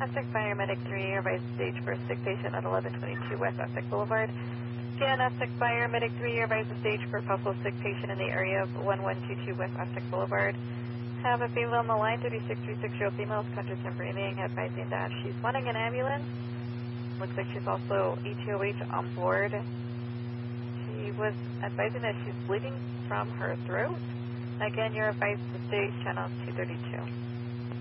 Aztec Biomedic 3, advise stage for a sick patient at 1122 West Aztec Boulevard. Scan Aztec Biomedic 3, advise the stage for a possible sick patient in the area of 1122 West Aztec Boulevard. Have a female on the line, 36360 female, is conscious and breathing, advising that she's wanting an ambulance. Looks like she's also ETOH on board. She was advising that she's bleeding from her throat. Again, you're advised to stage channel 232.